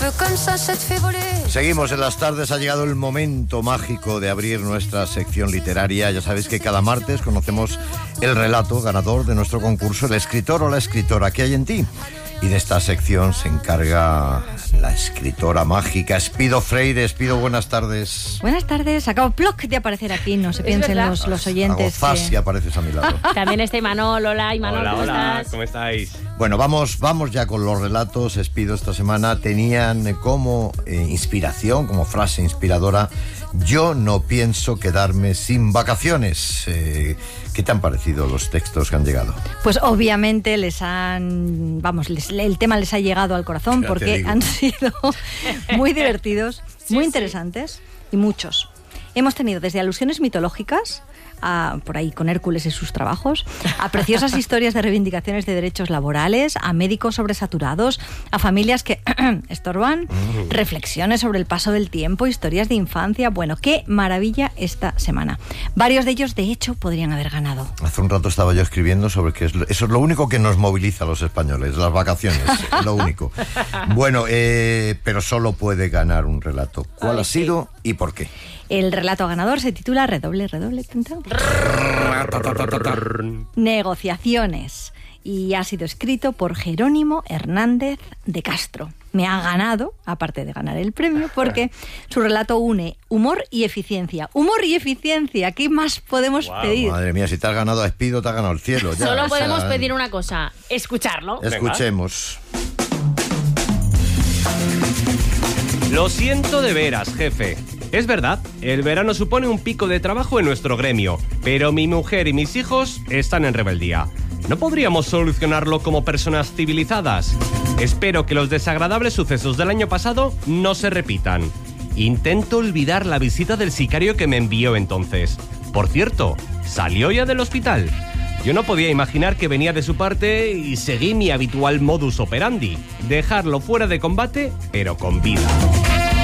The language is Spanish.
Seguimos en las tardes, ha llegado el momento mágico de abrir nuestra sección literaria. Ya sabéis que cada martes conocemos el relato ganador de nuestro concurso, el escritor o la escritora que hay en ti. Y de esta sección se encarga la escritora mágica Espido Freire. Espido, buenas tardes. Buenas tardes. Acabo de aparecer aquí, no se piensen los oyentes. Hago zas y apareces a mi lado. También está Imanol. Hola, Imanol, ¿cómo estás? ¿Cómo estáis? Bueno, vamos ya con los relatos. Espido, esta semana tenían como inspiración, como frase inspiradora: yo no pienso quedarme sin vacaciones. ¿Qué te han parecido los textos que han llegado? Pues obviamente el tema les ha llegado al corazón, porque han sido muy divertidos, muy interesantes y muchos. Hemos tenido desde alusiones mitológicas, por ahí con Hércules y sus trabajos, a preciosas historias de reivindicaciones de derechos laborales, a médicos sobresaturados, a familias que estorban, reflexiones sobre el paso del tiempo, historias de infancia. Bueno, qué maravilla esta semana. Varios de ellos, de hecho, podrían haber ganado. Hace un rato estaba yo escribiendo sobre que eso es lo único que nos moviliza a los españoles, las vacaciones, es lo único. Bueno, pero solo puede ganar un relato. ¿Cuál ha sido y por qué? El relato ganador se titula redoble, Negociaciones, y ha sido escrito por Jerónimo Hernández de Castro. Me ha ganado, aparte de ganar el premio, porque su relato une humor y eficiencia. ¡Humor y eficiencia! ¿Qué más podemos pedir? Madre mía, si te has ganado a Espido, te has ganado el cielo. Ya, solo podemos pedir una cosa: escucharlo. Escuchemos. Lo siento de veras, jefe. Es verdad, el verano supone un pico de trabajo en nuestro gremio, pero mi mujer y mis hijos están en rebeldía. ¿No podríamos solucionarlo como personas civilizadas? Espero que los desagradables sucesos del año pasado no se repitan. Intento olvidar la visita del sicario que me envió entonces. Por cierto, salió ya del hospital. Yo no podía imaginar que venía de su parte y seguí mi habitual modus operandi: dejarlo fuera de combate, pero con vida.